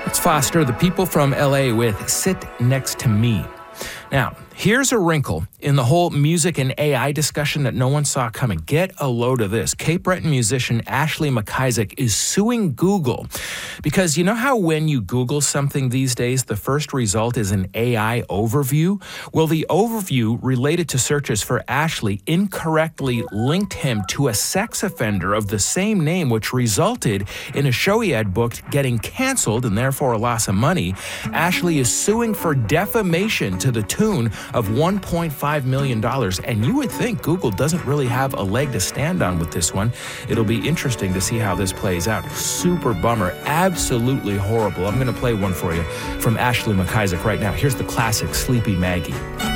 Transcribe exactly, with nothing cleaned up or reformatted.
It's Foster, the people from L A with Sit Next to Me. Now, here's a wrinkle in the whole music and A I discussion that no one saw coming. Get a load of this. Cape Breton musician Ashley McIsaac is suing Google because you know how when you Google something these days, the first result is an A I overview? Well, the overview related to searches for Ashley incorrectly linked him to a sex offender of the same name, which resulted in a show he had booked getting canceled and therefore a loss of money. Ashley is suing for defamation to the tune of one point five million dollars. And you would think Google doesn't really have a leg to stand on with this one. It'll be interesting to see how this plays out. Super bummer. Absolutely horrible. I'm going to play one for you from Ashley McIsaac right now. Here's the classic Sleepy Maggie.